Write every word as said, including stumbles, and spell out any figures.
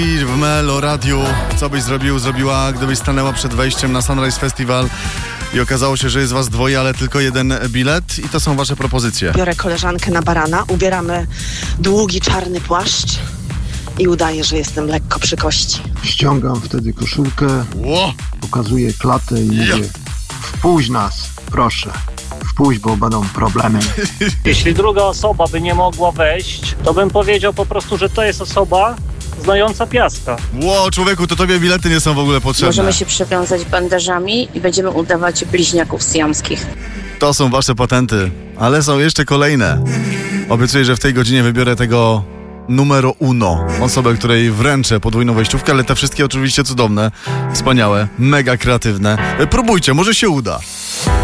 W Melo Radiu. Co byś zrobił, zrobiła, gdybyś stanęła przed wejściem na Sunrise Festival i okazało się, że jest was dwoje, ale tylko jeden bilet i to są wasze propozycje. Biorę koleżankę na barana, ubieramy długi czarny płaszcz i udaję, że jestem lekko przy kości. Ściągam wtedy koszulkę, Ło! pokazuję klatę i Ja. mówię: wpuść nas, proszę. Wpuść, bo będą problemy. Jeśli druga osoba by nie mogła wejść, to bym powiedział po prostu, że to jest osoba znająca Piastka. Ło, człowieku, to tobie bilety nie są w ogóle potrzebne. Możemy się przywiązać bandażami i będziemy udawać bliźniaków syjamskich. To są wasze patenty, ale są jeszcze kolejne. Obiecuję, że w tej godzinie wybiorę tego numero uno. Osobę, której wręczę podwójną wejściówkę, ale te wszystkie oczywiście cudowne, wspaniałe, mega kreatywne. Próbujcie, może się uda.